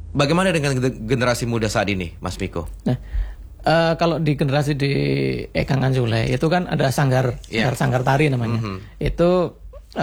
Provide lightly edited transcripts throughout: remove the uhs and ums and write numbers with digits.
Bagaimana dengan generasi muda saat ini, Mas Miko? Nah, kalau di generasi di Ekang Anculai itu kan ada sanggar tari namanya. Itu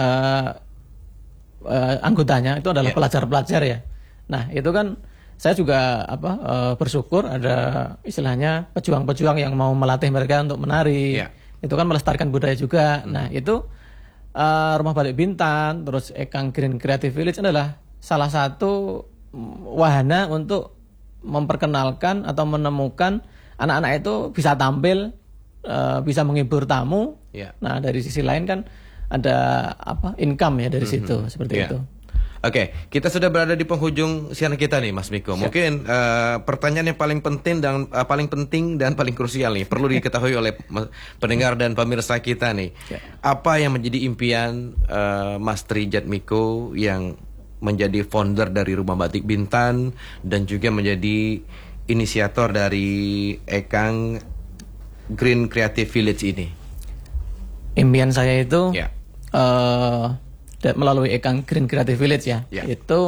anggotanya itu adalah pelajar-pelajar ya. Nah, itu kan saya juga bersyukur ada istilahnya pejuang-pejuang yang mau melatih mereka untuk menari. Itu kan melestarikan budaya juga. Nah, itu Rumah Batik Bintan, terus Ekang Green Creative Village adalah salah satu wahana untuk memperkenalkan atau menemukan anak-anak itu bisa tampil, bisa menghibur tamu. Nah, dari sisi lain kan ada income ya dari situ, seperti itu. Oke, kita sudah berada di penghujung siaran kita nih, Mas Miko. Mungkin pertanyaan yang paling penting dan paling krusial nih perlu diketahui oleh pendengar dan pemirsa kita nih. Apa yang menjadi impian Mas Tri Jatmiko yang menjadi founder dari Rumah Batik Bintan dan juga menjadi inisiator dari Ekang Green Creative Village ini? Impian saya itu melalui Ekang Green Creative Village itu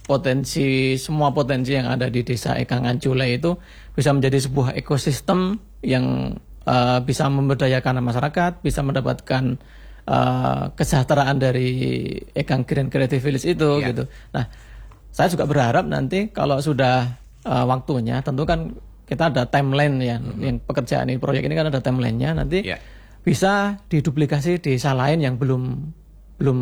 semua potensi yang ada di desa Ekang Anculai itu bisa menjadi sebuah ekosistem yang bisa memberdayakan masyarakat, bisa mendapatkan kesejahteraan dari Ekang Green Creative Village itu gitu. Nah, saya juga berharap nanti kalau sudah waktunya, tentu kan kita ada timeline yang pekerjaan ini, proyek ini kan ada timelinenya, nanti bisa diduplikasi di desa lain yang belum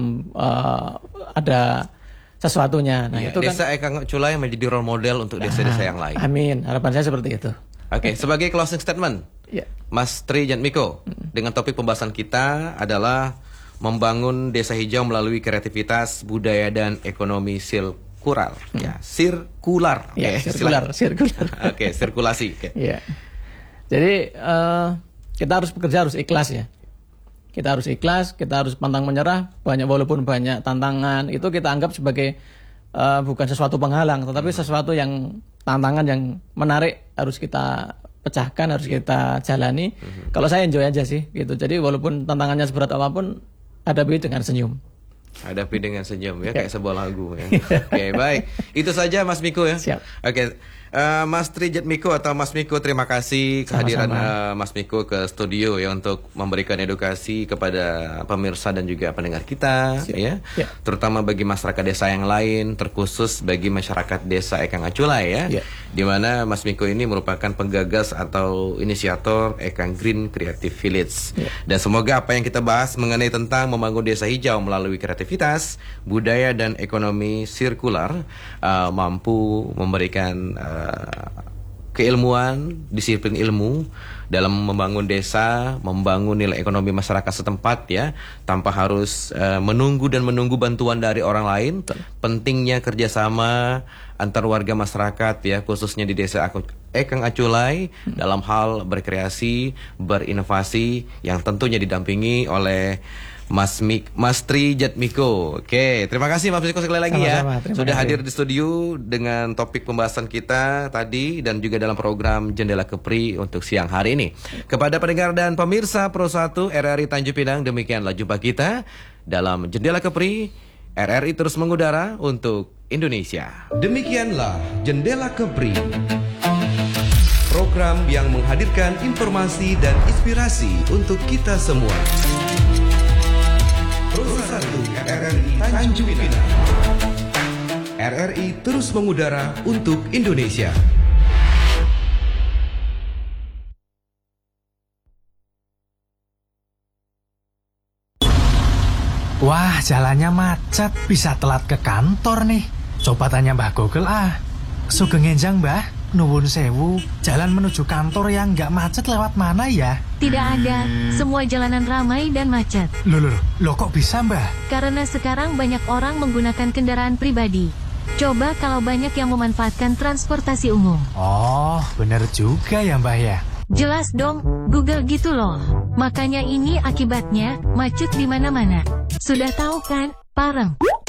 ada sesuatunya. Nah, itu desa Ekang Anculai yang menjadi role model untuk desa-desa yang lain. Amin, harapan saya seperti itu. Oke, sebagai closing statement, Mas Tri Jatmiko, dengan topik pembahasan kita adalah membangun desa hijau melalui kreativitas, budaya dan ekonomi sirkular. Sirkular. Oke, sirkulasi. Jadi kita harus bekerja, harus ikhlas ya. Kita harus ikhlas, kita harus pantang menyerah. Walaupun banyak tantangan, itu kita anggap sebagai bukan sesuatu penghalang, tetapi sesuatu yang tantangan yang menarik harus kita pecahkan, harus kita jalani. Kalau saya enjoy aja sih gitu. Jadi walaupun tantangannya seberat apapun, hadapi dengan senyum. Hadapi dengan senyum ya, kayak sebuah lagu ya. Oke, baik. Itu saja Mas Miko ya. Siap. Oke. Mas Tri Jatmiko atau Mas Miko, terima kasih kehadiran Mas Miko ke studio ya untuk memberikan edukasi kepada pemirsa dan juga pendengar kita ya. Terutama bagi masyarakat desa yang lain, terkhusus bagi masyarakat desa Ekang Anculai ya. Di mana Mas Miko ini merupakan penggagas atau inisiator Ekang Green Creative Village. Dan semoga apa yang kita bahas mengenai tentang membangun desa hijau melalui kreativitas, budaya dan ekonomi sirkular mampu memberikan keilmuan, disiplin ilmu dalam membangun desa, membangun nilai ekonomi masyarakat setempat ya, tanpa harus menunggu bantuan dari orang lain. Pentingnya kerjasama antar warga masyarakat ya, khususnya di desa Ekang Anculai dalam hal berkreasi, berinovasi yang tentunya didampingi oleh Mas Tri Jatmiko. Oke, terima kasih Mas Miko sekali lagi sudah hadir di studio dengan topik pembahasan kita tadi dan juga dalam program Jendela Kepri untuk siang hari ini. Kepada pendengar dan pemirsa Pro 1 RRI Tanjung Pinang, demikianlah jumpa kita dalam Jendela Kepri. RRI terus mengudara untuk Indonesia. Demikianlah Jendela Kepri, program yang menghadirkan informasi dan inspirasi untuk kita semua. Pro 1 RRI Tanjung Pinang. RRI terus mengudara untuk Indonesia. Wah, jalannya macet, bisa telat ke kantor nih. Coba tanya Mbah Google Sugeng enjang Mbah, nuwun sewu, jalan menuju kantor yang nggak macet lewat mana ya? Tidak ada, semua jalanan ramai dan macet. Loh kok bisa Mbah? Karena sekarang banyak orang menggunakan kendaraan pribadi. Coba kalau banyak yang memanfaatkan transportasi umum. Oh, bener juga ya Mbah ya. Jelas dong, Google gitu loh. Makanya ini akibatnya, macet di mana-mana. Sudah tahu kan, Pareng?